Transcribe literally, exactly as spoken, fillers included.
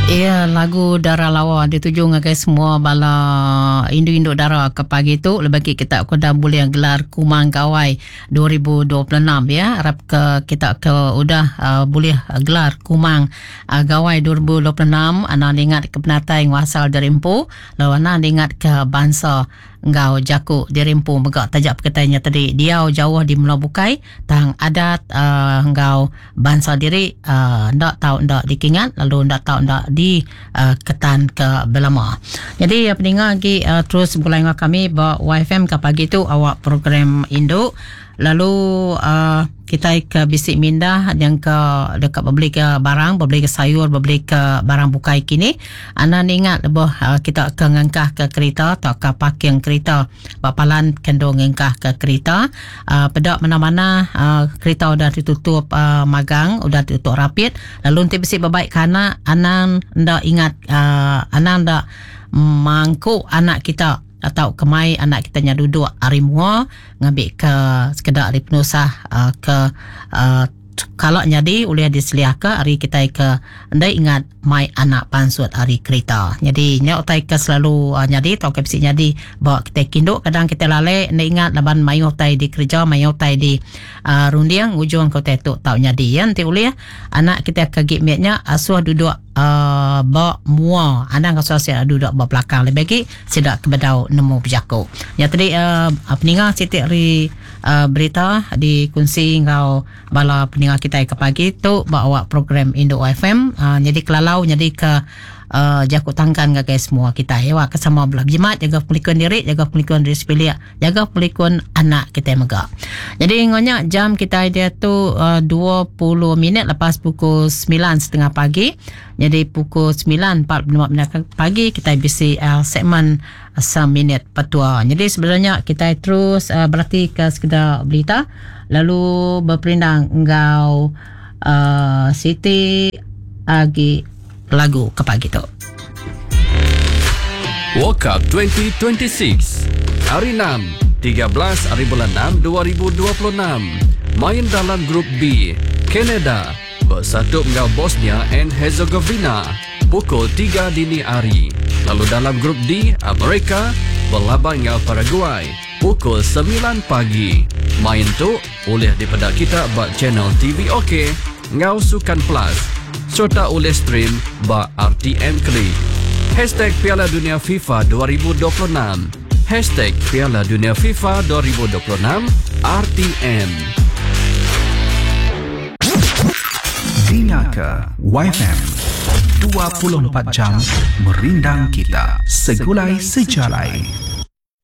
Ya, lagu Darah Lawa dituju ngagai semua bala induk-induk darah ke pagi tu. Lebih kita dah boleh gelar Kumang Gawai dua ribu dua puluh enam ya. Harap ke kita ke udah uh, boleh gelar Kumang uh, Gawai dua ribu dua puluh enam. Ana ingat ke penatai yang asal dari Empu. Lalu ana ingat ke bangsa Ngau Jaku di Rimpu megak tajak perkataannya tadi. Dia jauh di Mula Bukai tang adat uh, Ngau bangsa diri uh, ndak tahu ndak dikingat lalu ndak tahu ndak di uh, ketan ke belama. Jadi ya pendengar lagi uh, terus bergulai dengan kami bahawa Y F M ke pagi tu awak program induk. Lalu uh, kita ke bisik mindah yang ke dekat berbeli ke barang, berbeli ke sayur, berbeli ke barang bukai kini. Ana ingat lebih uh, kita ke ngengkah ke kereta atau ke parking kereta. Bapalan kendong ngengkah ke kereta. Uh, pedak mana-mana uh, kereta udah ditutup uh, magang, udah ditutup rapid. Lalu nanti bisik berbaik kerana anak ndak ingat uh, anak ndak mangkuk anak kita atau kemai anak kita nya duduk hari mua ngambil ke sekedar hari penusah uh, ke uh, kalau jadi boleh diseliah ke hari kita ke anda ingat mai anak pansut hari kereta. Jadi nya utai ke selalu uh, jadi tau ke bisik jadi bawa kita kinduk kadang kita lalai anda ingat laban mai utai di kerja mai utai di uh, rundiang ujung kau tu tau jadi ya nanti boleh anak kita ke gimmicknya asuh duduk Uh, bawa mua anak kau saya duduk bawa belakang lebih lagi sidak kebedau nemu berjaku ya tadi uh, peningat sitik ri uh, berita di kunci kau bala peningat kita ke pagi tu bawa program Indo Y F M uh, jadi kelalau jadi ke Uh, jaku tangkan ke guys semua kita hewa ke sama belah jimat jaga pelikun diri jaga pelikun diri sepiliak jaga pelikun anak kita megak. Jadi ngonya jam kita dia tu uh, dua puluh minit lepas pukul sembilan setengah pagi. Jadi pukul sembilan empat puluh lima minit pagi kita bisi uh, segmen uh, seminit petua. Jadi sebenarnya kita terus uh, berarti ke sekedar berita lalu berperindang engkau uh, Siti Agi lagu ke pagi tu. World Cup dua ribu dua puluh enam hari enam tiga belas hari bulan enam dua ribu dua puluh enam main dalam grup B Canada bersatu dengan Bosnia and Herzegovina pukul tiga dini hari. Lalu dalam grup D Amerika berlaban dengan Paraguay pukul sembilan pagi. Main tu boleh dipedak kita buat channel T V OK ngau Sukan Plus serta oleh stream ba R T M Klik. Hashtag Piala Dunia FIFA dua ribu dua puluh enam. Hashtag Piala Dunia FIFA dua ribu dua puluh enam R T M. Dengarkan Y F M dua puluh empat jam merindang kita segulai sejalai.